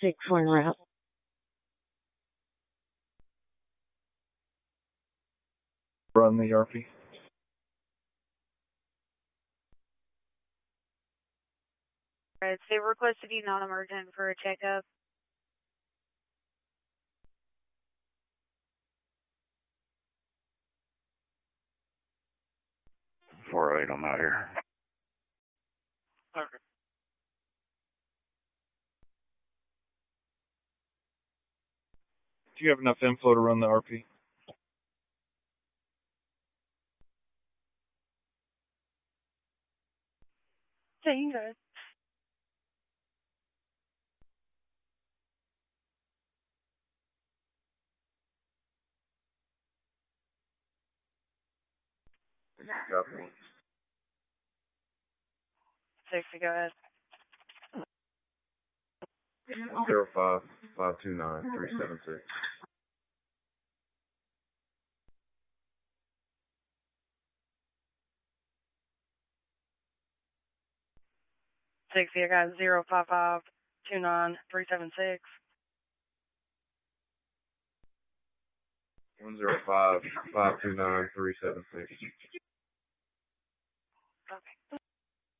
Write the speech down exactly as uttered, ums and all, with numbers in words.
six one route. Run the R P. Alright, they requested you non-emergent for a checkup. four oh eight, I'm out here. Okay. Do you have enough info to run the R P? Yeah, you got it. Copy. Sixty, go ahead. Zero five five two nine three seven six. Sixty, I got zero five five two nine three seven six. One zero five five two nine three seven six. Okay.